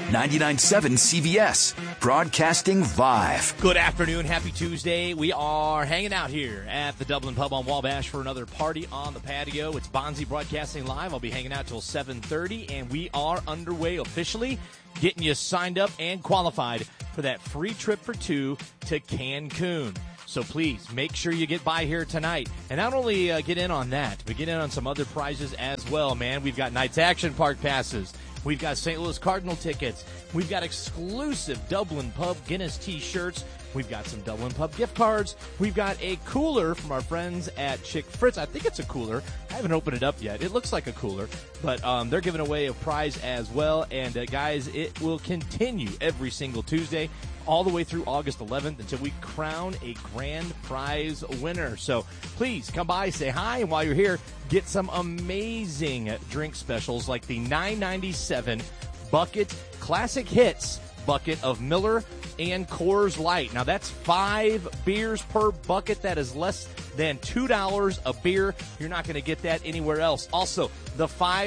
99.7 CVS, broadcasting live. Good afternoon. Happy Tuesday. We are hanging out here at the Dublin Pub on Wabash for another party on the patio. It's Bonzi broadcasting live. I'll be hanging out till 7:30, and we are underway officially, getting you signed up and qualified for that free trip for two to Cancun. So please make sure you get by here tonight. And not only get in on that, but get in on some other prizes as well, man. We've got Knights Action Park passes. We've got St. Louis Cardinal tickets. We've got exclusive Dublin Pub Guinness t-shirts. We've got some Dublin Pub gift cards. We've got a cooler from our friends at Chick Fritz. I think it's a cooler. I haven't opened it up yet. It looks like a cooler, but they're giving away a prize as well. And guys, it will continue every single Tuesday all the way through August 11th until we crown a grand prize winner. So please come by, say hi, and while you're here, get some amazing drink specials like the $9.97 bucket classic hits bucket of Miller and Coors Light. Now that's 5 beers per bucket. That is less than $2 a beer. You're not going to get that anywhere else. Also, the $5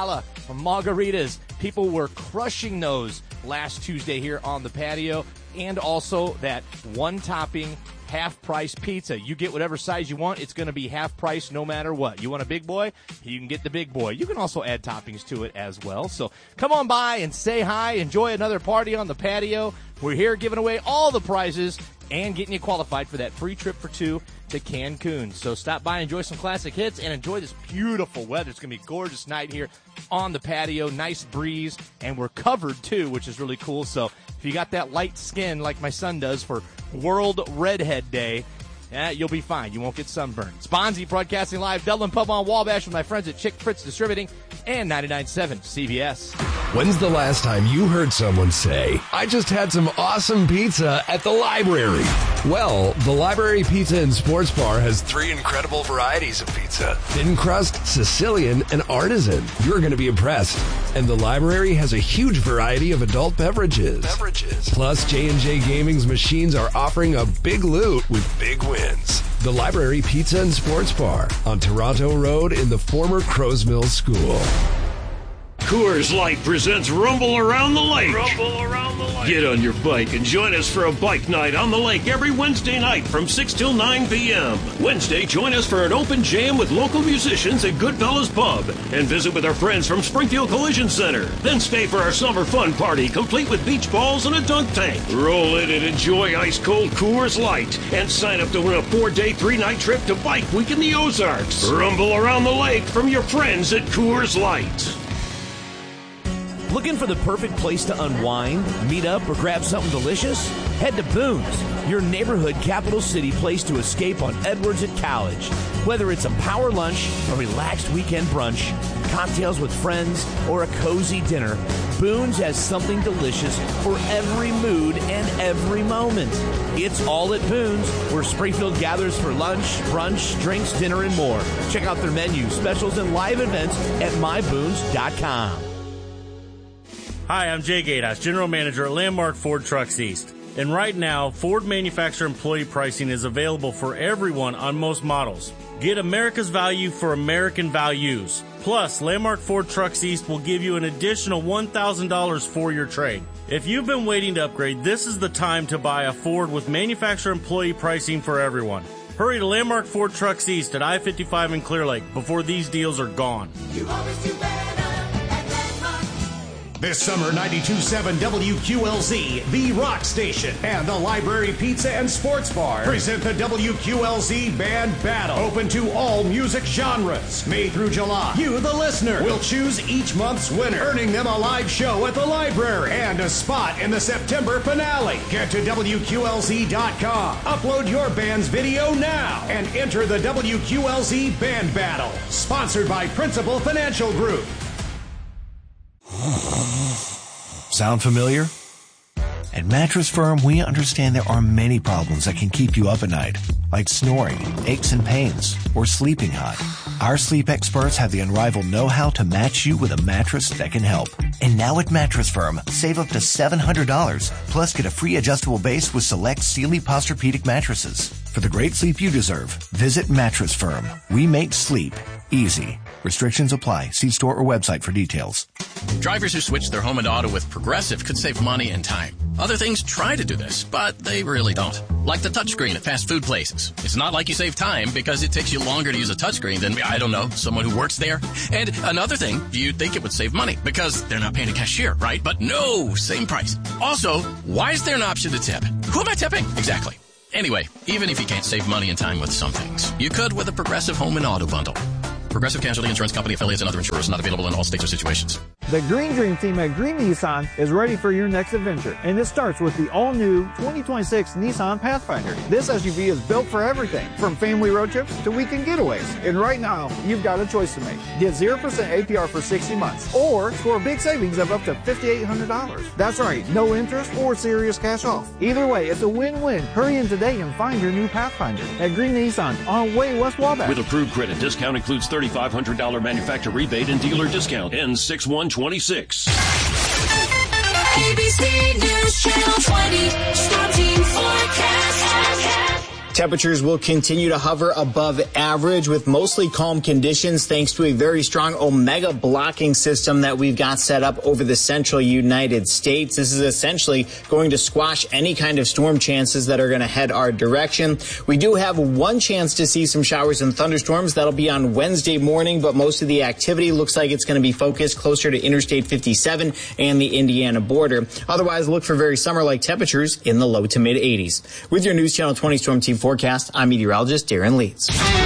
margaritas. People were crushing those last Tuesday here on the patio. And also that one-topping half-price pizza. You get whatever size you want. It's going to be half price no matter what. You want a big boy? You can get the big boy. You can also add toppings to it as well. So come on by and say hi. Enjoy another party on the patio. We're here giving away all the prizes and getting you qualified for that free trip for two to Cancun. So stop by, enjoy some classic hits, and enjoy this beautiful weather. It's going to be a gorgeous night here on the patio. Nice breeze, and we're covered too, which is really cool. So if you got that light skin like my son does for World Redhead Day, you'll be fine. You won't get sunburned. It's Bonzi broadcasting live, Dublin Pub on Wabash with my friends at Chick Fritz Distributing and 99.7 CVS. When's the last time you heard someone say, I just had some awesome pizza at the library? Well, the Library Pizza and Sports Bar has 3 incredible varieties of pizza. Thin crust, Sicilian, and artisan. You're going to be impressed. And the library has a huge variety of adult beverages. Plus, J&J Gaming's machines are offering a big loot with big wins. The Library Pizza and Sports Bar on Toronto Road in the former Crows Mill School. Coors Light presents Rumble Around the Lake. Get on your bike and join us for a bike night on the lake every Wednesday night from 6 till 9 p.m. Wednesday, join us for an open jam with local musicians at Goodfellas Pub and visit with our friends from Springfield Collision Center. Then stay for our summer fun party, complete with beach balls and a dunk tank. Roll in and enjoy ice-cold Coors Light and sign up to win a 4-day, 3-night trip to Bike Week in the Ozarks. Rumble Around the Lake from your friends at Coors Light. Looking for the perfect place to unwind, meet up, or grab something delicious? Head to Boone's, your neighborhood capital city place to escape on Edwards at College. Whether it's a power lunch, a relaxed weekend brunch, cocktails with friends, or a cozy dinner, Boone's has something delicious for every mood and every moment. It's all at Boone's, where Springfield gathers for lunch, brunch, drinks, dinner, and more. Check out their menu, specials, and live events at myboons.com. Hi, I'm Jay Gatehouse, General Manager at Landmark Ford Trucks East. And right now, Ford manufacturer employee pricing is available for everyone on most models. Get America's value for American values. Plus, Landmark Ford Trucks East will give you an additional $1,000 for your trade. If you've been waiting to upgrade, this is the time to buy a Ford with manufacturer employee pricing for everyone. Hurry to Landmark Ford Trucks East at I-55 in Clear Lake before these deals are gone. You always do better. This summer, 92.7 WQLZ, the Rock Station, and the Library Pizza and Sports Bar present the WQLZ Band Battle, open to all music genres. May through July, you, the listener, will choose each month's winner, earning them a live show at the library and a spot in the September finale. Get to WQLZ.com, upload your band's video now, and enter the WQLZ Band Battle. Sponsored by Principal Financial Group. Sound familiar? At Mattress Firm, we understand there are many problems that can keep you up at night, like snoring, aches and pains, or sleeping hot. Our sleep experts have the unrivaled know-how to match you with a mattress that can help. And now at Mattress Firm, save up to $700, plus get a free adjustable base with select Sealy Posturepedic mattresses. For the great sleep you deserve, visit Mattress Firm. We make sleep easy. Restrictions apply. See store or website for details. Drivers who switch their home and auto with Progressive could save money and time. Other things try to do this, but they really don't. Like the touchscreen at fast food places. It's not like you save time because it takes you longer to use a touchscreen than, I don't know, someone who works there. And another thing, you'd think it would save money because they're not paying a cashier, right? But no, same price. Also, why is there an option to tip? Who am I tipping? Exactly. Anyway, even if you can't save money and time with some things, you could with a Progressive home and auto bundle. Progressive Casualty Insurance Company, affiliates, and other insurers not available in all states or situations. The Green Dream team at Green Nissan is ready for your next adventure, and it starts with the all-new 2026 Nissan Pathfinder. This SUV is built for everything, from family road trips to weekend getaways. And right now, you've got a choice to make. Get 0% APR for 60 months, or score big savings of up to $5,800. That's right, no interest or serious cash off. Either way, it's a win-win. Hurry in today and find your new Pathfinder at Green Nissan on Way West Wabash. With approved credit, discount includes $3,500 manufacturer rebate and dealer discount. Ends 6/1/26. ABC News Channel 20 Storm Team Forecast. Temperatures will continue to hover above average with mostly calm conditions thanks to a very strong Omega blocking system that we've got set up over the central United States. This is essentially going to squash any kind of storm chances that are going to head our direction. We do have one chance to see some showers and thunderstorms. That'll be on Wednesday morning, but most of the activity looks like it's going to be focused closer to Interstate 57 and the Indiana border. Otherwise, look for very summer-like temperatures in the low to mid 80s. With your News Channel 20 Storm Team forecast, I'm meteorologist Darren Leeds.